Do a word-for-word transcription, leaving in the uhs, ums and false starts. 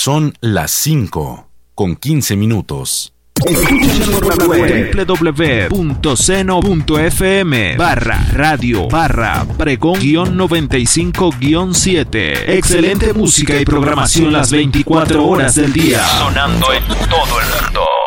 Son las cinco con quince minutos. w w w punto seno punto f m barra radio barra pregón guión noventa y cinco guión siete. Excelente música y programación las veinticuatro horas del día. Sonando en todo el mundo.